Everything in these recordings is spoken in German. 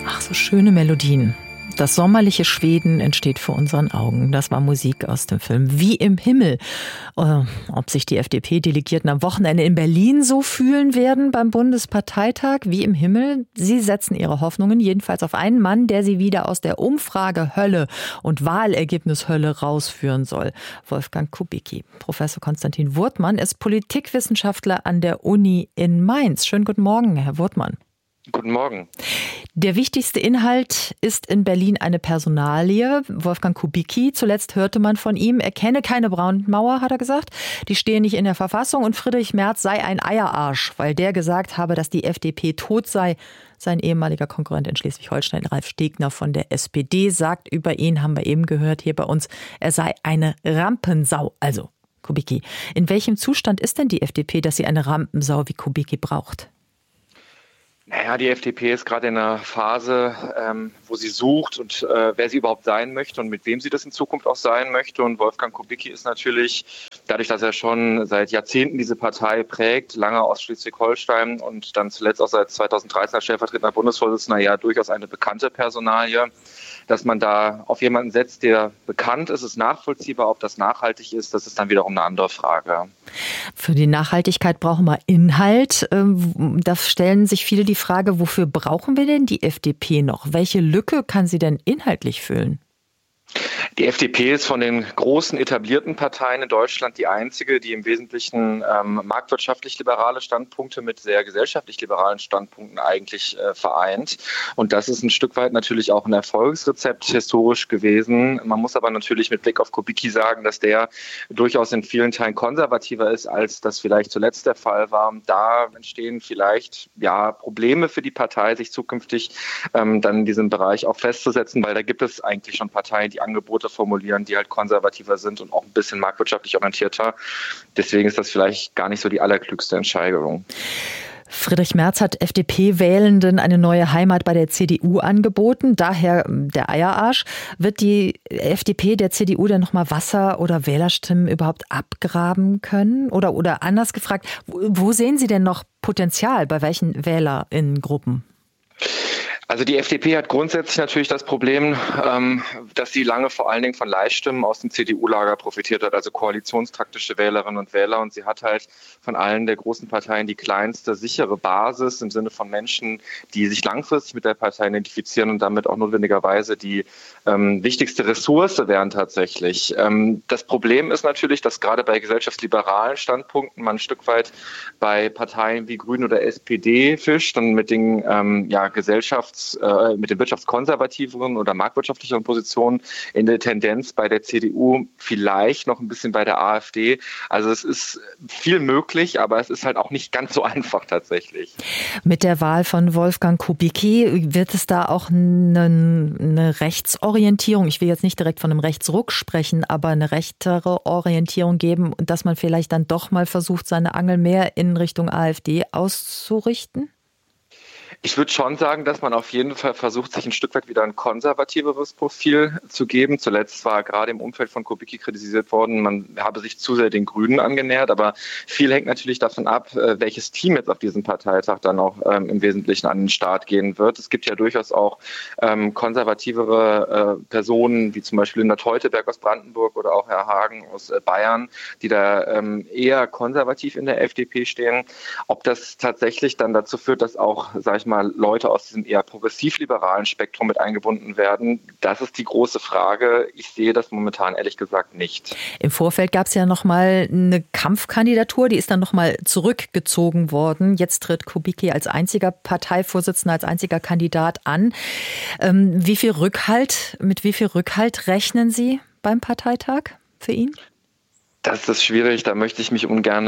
Ach, so schöne Melodien. Das sommerliche Schweden entsteht vor unseren Augen. Das war Musik aus dem Film Wie im Himmel. Ob sich die FDP-Delegierten am Wochenende in Berlin so fühlen werden beim Bundesparteitag wie im Himmel? Sie setzen ihre Hoffnungen jedenfalls auf einen Mann, der sie wieder aus der Umfragehölle und Wahlergebnishölle rausführen soll. Wolfgang Kubicki. Professor Konstantin Wurtmann ist Politikwissenschaftler an der Uni in Mainz. Schönen guten Morgen, Herr Wurtmann. Guten Morgen. Der wichtigste Inhalt ist in Berlin eine Personalie. Wolfgang Kubicki, zuletzt hörte man von ihm, er kenne keine Braunmauer, hat er gesagt. Die stehen nicht in der Verfassung und Friedrich Merz sei ein Eierarsch, weil der gesagt habe, dass die FDP tot sei. Sein ehemaliger Konkurrent in Schleswig-Holstein, Ralf Stegner von der SPD, sagt über ihn, haben wir eben gehört hier bei uns, er sei eine Rampensau. Also, Kubicki, in welchem Zustand ist denn die FDP, dass sie eine Rampensau wie Kubicki braucht? Naja, die FDP ist gerade in einer Phase, wo sie sucht und wer sie überhaupt sein möchte und mit wem sie das in Zukunft auch sein möchte. Und Wolfgang Kubicki ist natürlich, dadurch, dass er schon seit Jahrzehnten diese Partei prägt, lange aus Schleswig-Holstein und dann zuletzt auch seit 2013 als stellvertretender Bundesvorsitzender, ja durchaus eine bekannte Personalie. Dass man da auf jemanden setzt, der bekannt ist, ist nachvollziehbar. Ob das nachhaltig ist, das ist dann wiederum eine andere Frage. Für die Nachhaltigkeit brauchen wir Inhalt. Da stellen sich viele die Frage, wofür brauchen wir denn die FDP noch? Welche Lücke kann sie denn inhaltlich füllen? Die FDP ist von den großen etablierten Parteien in Deutschland die einzige, die im Wesentlichen marktwirtschaftlich-liberale Standpunkte mit sehr gesellschaftlich-liberalen Standpunkten eigentlich vereint. Und das ist ein Stück weit natürlich auch ein Erfolgsrezept historisch gewesen. Man muss aber natürlich mit Blick auf Kubicki sagen, dass der durchaus in vielen Teilen konservativer ist, als das vielleicht zuletzt der Fall war. Da entstehen vielleicht Probleme für die Partei, sich zukünftig dann in diesem Bereich auch festzusetzen, weil da gibt es eigentlich schon Parteien, die Angebote formulieren, die halt konservativer sind und auch ein bisschen marktwirtschaftlich orientierter. Deswegen ist das vielleicht gar nicht so die allerklügste Entscheidung. Friedrich Merz hat FDP-Wählenden eine neue Heimat bei der CDU angeboten, daher der Eierarsch. Wird die FDP der CDU denn nochmal Wasser- oder Wählerstimmen überhaupt abgraben können? Oder anders gefragt, wo sehen Sie denn noch Potenzial, bei welchen WählerInnengruppen? Also die FDP hat grundsätzlich natürlich das Problem, dass sie lange vor allen Dingen von Leihstimmen aus dem CDU-Lager profitiert hat, also koalitionstaktische Wählerinnen und Wähler. Und sie hat halt von allen der großen Parteien die kleinste sichere Basis im Sinne von Menschen, die sich langfristig mit der Partei identifizieren und damit auch notwendigerweise die wichtigste Ressource wären tatsächlich. Das Problem ist natürlich, dass gerade bei gesellschaftsliberalen Standpunkten man ein Stück weit bei Parteien wie Grünen oder SPD fischt und mit den mit den wirtschaftskonservativeren oder marktwirtschaftlicheren Positionen in der Tendenz bei der CDU, vielleicht noch ein bisschen bei der AfD. Also es ist viel möglich, aber es ist halt auch nicht ganz so einfach tatsächlich. Mit der Wahl von Wolfgang Kubicki wird es da auch eine Rechtsorientierung, ich will jetzt nicht direkt von einem Rechtsruck sprechen, aber eine rechtere Orientierung geben und dass man vielleicht dann doch mal versucht, seine Angel mehr in Richtung AfD auszurichten? Ich würde schon sagen, dass man auf jeden Fall versucht, sich ein Stück weit wieder ein konservativeres Profil zu geben. Zuletzt war gerade im Umfeld von Kubicki kritisiert worden, man habe sich zu sehr den Grünen angenähert. Aber viel hängt natürlich davon ab, welches Team jetzt auf diesem Parteitag dann auch im Wesentlichen an den Start gehen wird. Es gibt ja durchaus auch konservativere Personen, wie zum Beispiel Linda Teuteberg aus Brandenburg oder auch Herr Hagen aus Bayern, die da eher konservativ in der FDP stehen. Ob das tatsächlich dann dazu führt, dass auch, sag ich mal, Leute aus diesem eher progressiv-liberalen Spektrum mit eingebunden werden, das ist die große Frage. Ich sehe das momentan ehrlich gesagt nicht. Im Vorfeld gab es ja noch mal eine Kampfkandidatur, die ist dann noch mal zurückgezogen worden. Jetzt tritt Kubicki als einziger Parteivorsitzender, als einziger Kandidat an. Mit wie viel Rückhalt rechnen Sie beim Parteitag für ihn? Das ist schwierig, da möchte ich mich ungern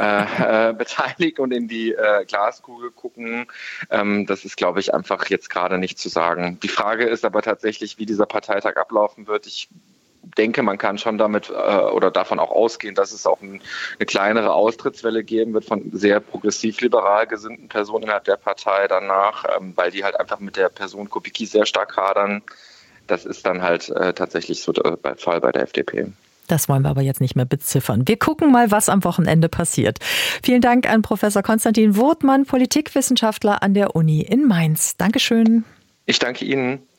beteiligen und in die Glaskugel gucken. Das ist, glaube ich, einfach jetzt gerade nicht zu sagen. Die Frage ist aber tatsächlich, wie dieser Parteitag ablaufen wird. Ich denke, man kann schon damit oder davon auch ausgehen, dass es auch eine kleinere Austrittswelle geben wird von sehr progressiv-liberal gesinnten Personen innerhalb der Partei danach, weil die halt einfach mit der Person Kubicki sehr stark hadern. Das ist dann halt tatsächlich so der Fall bei der FDP. Das wollen wir aber jetzt nicht mehr beziffern. Wir gucken mal, was am Wochenende passiert. Vielen Dank an Professor Konstantin Wurtmann, Politikwissenschaftler an der Uni in Mainz. Dankeschön. Ich danke Ihnen.